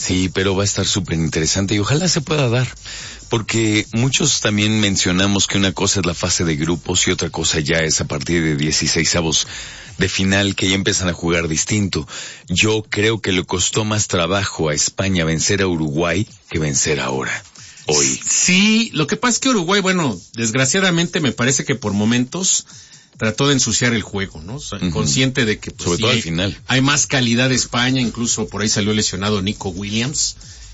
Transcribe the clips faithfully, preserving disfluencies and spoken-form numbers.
Sí, pero va a estar súper interesante y ojalá se pueda dar, porque muchos también mencionamos que una cosa es la fase de grupos y otra cosa ya es a partir de dieciseisavos de final que ya empiezan a jugar distinto. Yo creo que le costó más trabajo a España vencer a Uruguay que vencer ahora, hoy. Sí, lo que pasa es que Uruguay, bueno, desgraciadamente me parece que por momentos trató de ensuciar el juego, ¿no? O sea, uh-huh. Consciente de que pues, sobre sí, todo hay, al final hay más calidad de España, incluso por ahí salió lesionado Nico Williams,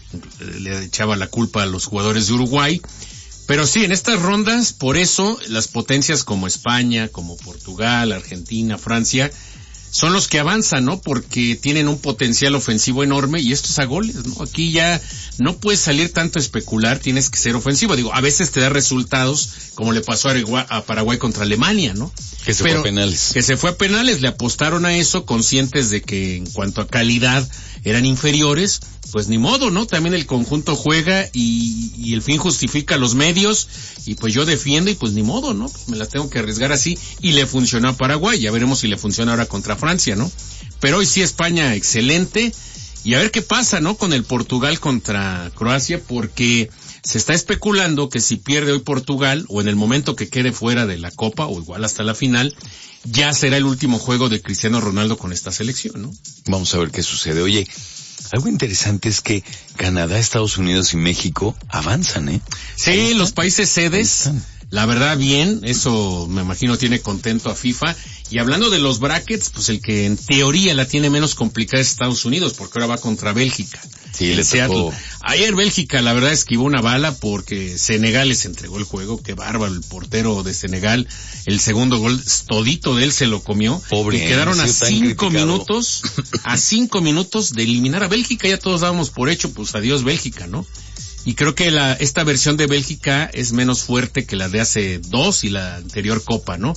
le echaba la culpa a los jugadores de Uruguay, pero sí, en estas rondas, por eso las potencias como España, como Portugal, Argentina, Francia, son los que avanzan, ¿no? Porque tienen un potencial ofensivo enorme y esto es a goles, ¿no? Aquí ya no puedes salir tanto a especular, tienes que ser ofensivo. Digo, a veces te da resultados, como le pasó a Paraguay contra Alemania, ¿no? Que se Pero, fue a penales. Que se fue a penales, le apostaron a eso, conscientes de que en cuanto a calidad eran inferiores, pues ni modo, ¿no? También el conjunto juega y, y el fin justifica los medios y pues yo defiendo y pues ni modo, ¿no? Pues me la tengo que arriesgar así y le funcionó a Paraguay, ya veremos si le funciona ahora contra Francia, ¿no? Pero hoy sí España excelente y a ver qué pasa, ¿no? Con el Portugal contra Croacia, porque se está especulando que si pierde hoy Portugal o en el momento que quede fuera de la Copa o igual hasta la final, ya será el último juego de Cristiano Ronaldo con esta selección, ¿no? Vamos a ver qué sucede. Oye, algo interesante es que Canadá, Estados Unidos y México avanzan, ¿eh? Sí, los países sedes, la verdad bien, eso me imagino tiene contento a FIFA. Y hablando de los brackets, pues el que en teoría la tiene menos complicada es Estados Unidos, porque ahora va contra Bélgica. Sí, le tocó. Ayer Bélgica, la verdad, esquivó una bala porque Senegal les entregó el juego. Qué bárbaro, el portero de Senegal. El segundo gol, todito de él se lo comió. Pobre. Y quedaron a cinco criticado. minutos, a cinco minutos de eliminar a Bélgica. Ya todos dábamos por hecho, pues adiós Bélgica, ¿no? Y creo que la, esta versión de Bélgica es menos fuerte que la de hace dos y la anterior Copa, ¿no?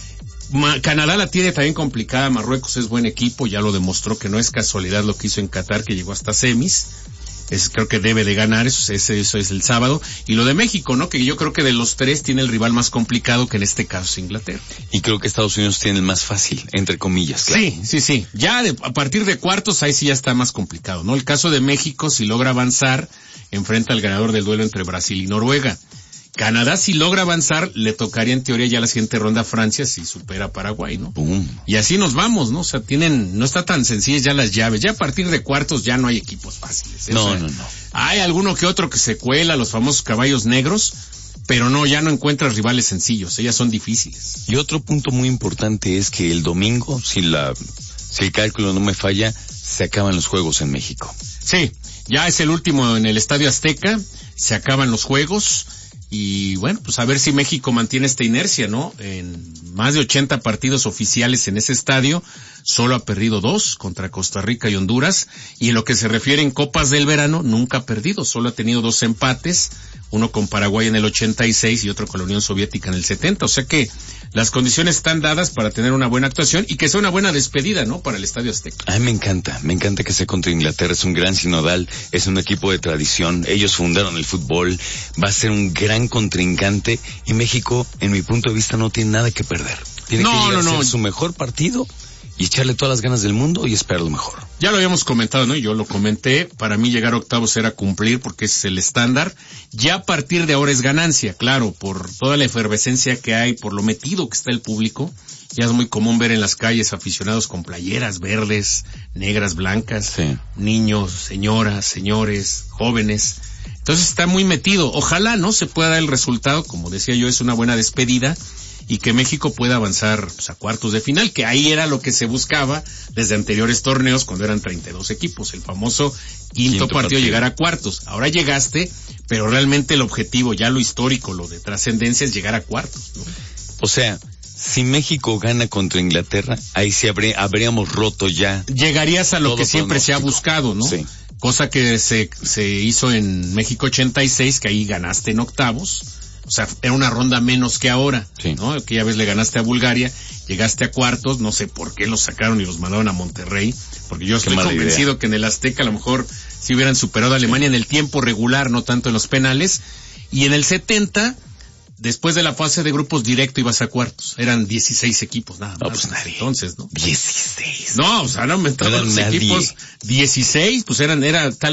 Ma, Canadá la tiene también complicada, Marruecos es buen equipo, ya lo demostró que no es casualidad lo que hizo en Qatar, que llegó hasta semis, es, creo que debe de ganar, eso, eso, eso es el sábado, y lo de México, ¿no? Que yo creo que de los tres tiene el rival más complicado, que en este caso es Inglaterra. Y creo que Estados Unidos tiene el más fácil, entre comillas. Claro. Sí, sí, sí, ya de, a partir de cuartos ahí sí ya está más complicado, ¿no? El caso de México, si logra avanzar, enfrenta al ganador del duelo entre Brasil y Noruega. Canadá, si logra avanzar, le tocaría en teoría ya la siguiente ronda a Francia si supera a Paraguay, ¿no? Boom. Y así nos vamos, ¿no? O sea, tienen, no está tan sencillas ya las llaves. Ya a partir de cuartos ya no hay equipos fáciles. ¿eh? No, o sea, no, no. Hay alguno que otro que se cuela, los famosos caballos negros, pero no, ya no encuentras rivales sencillos, ellas son difíciles. Y otro punto muy importante es que el domingo, si la, si el cálculo no me falla, se acaban los juegos en México. Sí, ya es el último en el Estadio Azteca, se acaban los juegos. Y bueno, pues a ver si México mantiene esta inercia, ¿no? En más de ochenta partidos oficiales en ese estadio, solo ha perdido dos, contra Costa Rica y Honduras, y en lo que se refiere en Copas del Verano, nunca ha perdido, solo ha tenido dos empates, uno con Paraguay en el ochenta y seis y otro con la Unión Soviética en el setenta, o sea que las condiciones están dadas para tener una buena actuación y que sea una buena despedida, ¿no? Para el Estadio Azteca. Ay, me encanta, me encanta que sea contra Inglaterra, es un gran sinodal, es un equipo de tradición, ellos fundaron el fútbol, va a ser un gran contrincante y México, en mi punto de vista, no tiene nada que perder. Tiene no, que llegar no, a no. ser su mejor partido y echarle todas las ganas del mundo y esperar lo mejor. Ya lo habíamos comentado, ¿no? Yo lo comenté, para mí llegar a octavos era cumplir porque ese es el estándar. Ya a partir de ahora es ganancia, claro, por toda la efervescencia que hay, por lo metido que está el público. Ya es muy común ver en las calles aficionados con playeras verdes, negras, blancas, sí. Niños, señoras, señores, jóvenes. Entonces está muy metido. Ojalá no se pueda dar el resultado, como decía yo, es una buena despedida y que México pueda avanzar pues, a cuartos de final, que ahí era lo que se buscaba desde anteriores torneos cuando eran treinta y dos equipos, el famoso quinto, quinto partido, partido llegar a cuartos. Ahora llegaste, pero realmente el objetivo, ya lo histórico, lo de trascendencia es llegar a cuartos, ¿no? O sea, si México gana contra Inglaterra, ahí sí habría, habríamos roto ya. Llegarías a lo que siempre se ha buscado, ¿no? Sí. Cosa que se, se hizo en México ochenta y seis, que ahí ganaste en octavos. O sea, era una ronda menos que ahora, sí. ¿no? Aquella vez le ganaste a Bulgaria, llegaste a cuartos, no sé por qué los sacaron y los mandaron a Monterrey, porque yo estoy convencido idea. que en el Azteca a lo mejor si hubieran superado a Alemania en el tiempo regular, no tanto en los penales, y en el setenta, después de la fase de grupos directo ibas a cuartos, eran dieciséis equipos, nada más. No, pues nadie. Entonces, ¿no? dieciséis. No, o sea, no aumentaron los nadie. equipos, dieciséis, pues eran, era tal